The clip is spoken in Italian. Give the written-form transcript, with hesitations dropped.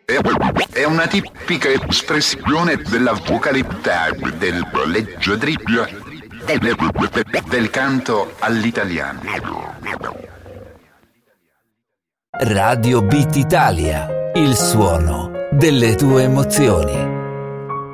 È una tipica espressione della vocalità, del leggiadriglio, del canto all'italiano. Radio Beat Italia, il suono delle tue emozioni.